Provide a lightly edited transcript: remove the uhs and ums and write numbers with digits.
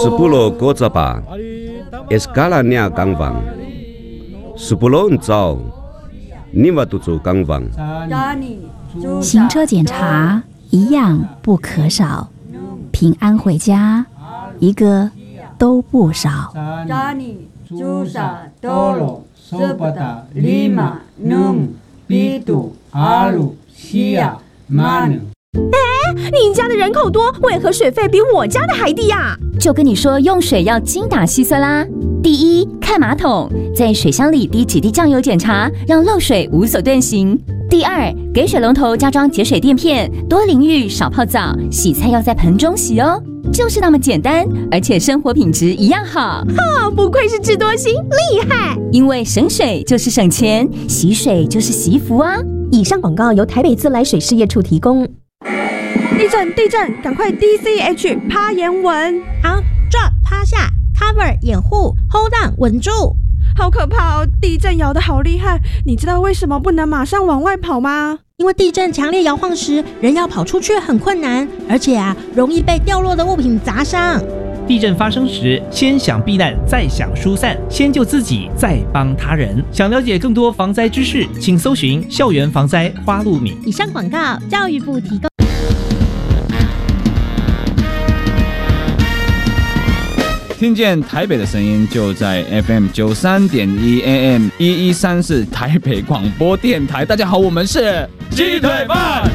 10 kota pa, eskalanya gangwang. 10 早，你瓦都走gangwang。 行车检查一样不可少，平安回家一个都不少。 你家的人口多，为何水费比我家的还低呀？ 就跟你说，用水要精打细算啦。第一，看马桶，在水箱里滴几滴酱油检查，让漏水无所遁形。第二，给水龙头加装节水垫片，多淋浴少泡澡，洗菜要在盆中洗哦。就是那么简单，而且生活品质一样好。 不愧是智多星，厉害！ 因为省水就是省钱，洗水就是惜福啊。 以上广告由台北自来水事业处提供。地震，赶快 DCH 趴眼稳。 好 ，drop 趴下 ，cover 掩护 ，hold on 稳住。 好可怕哦！地震摇得好厉害，你知道为什么不能马上往外跑吗？ 因为地震强烈摇晃时，人要跑出去很困难，而且容易被掉落的物品砸伤。 地震发生时，先想避难，再想疏散，先救自己，再帮他人。想了解更多防灾知识，请搜寻校园防灾花露米。 以上广告，教育部提供。 听见台北的声音，就在 FM 93.1 AM 1134台北广播电台。大家好，我们是鸡腿饭。